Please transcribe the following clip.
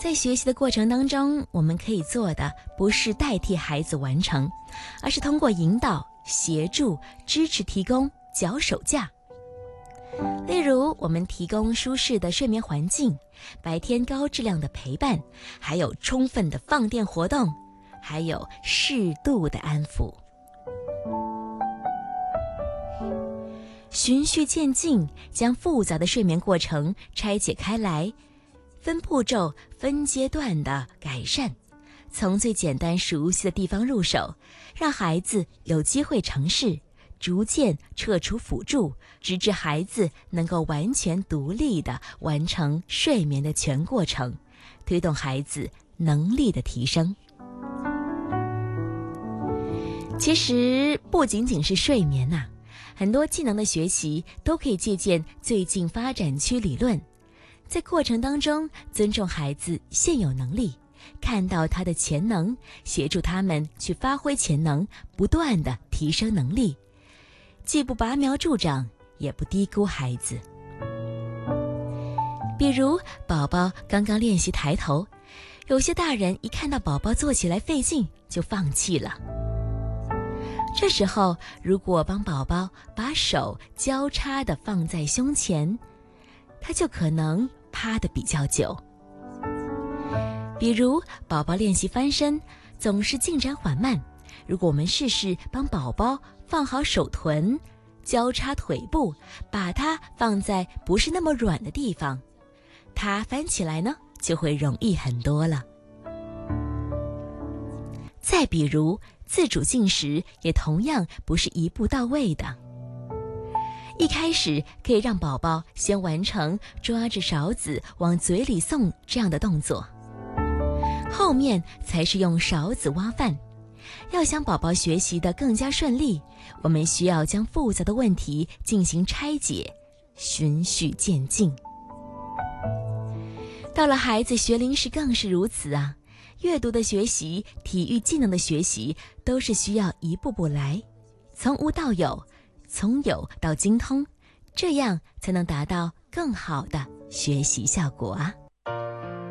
在学习的过程当中，我们可以做的不是代替孩子完成，而是通过引导、协助、支持提供脚手架。例如，我们提供舒适的睡眠环境，白天高质量的陪伴，还有充分的放电活动，还有适度的安抚。循序渐进，将复杂的睡眠过程拆解开来，分步骤、分阶段的改善，从最简单熟悉的地方入手，让孩子有机会尝试，逐渐撤除辅助，直至孩子能够完全独立地完成睡眠的全过程，推动孩子能力的提升。其实不仅仅是睡眠呐，很多技能的学习都可以借鉴最近发展区理论，在过程当中尊重孩子现有能力，看到他的潜能，协助他们去发挥潜能，不断地提升能力，既不拔苗助长，也不低估孩子。比如宝宝刚刚练习抬头，有些大人一看到宝宝做起来费劲就放弃了。这时候如果帮宝宝把手交叉地放在胸前，他就可能趴得比较久。比如宝宝练习翻身总是进展缓慢，如果我们试试帮宝宝放好手臀，交叉腿部，把它放在不是那么软的地方，它翻起来呢就会容易很多了。再比如自主进食也同样不是一步到位的，一开始可以让宝宝先完成抓着勺子往嘴里送这样的动作，后面才是用勺子挖饭。要想宝宝学习得更加顺利，我们需要将复杂的问题进行拆解，循序渐进。到了孩子学龄时更是如此啊，阅读的学习、体育技能的学习都是需要一步步来，从无到有，从有到精通，这样才能达到更好的学习效果啊。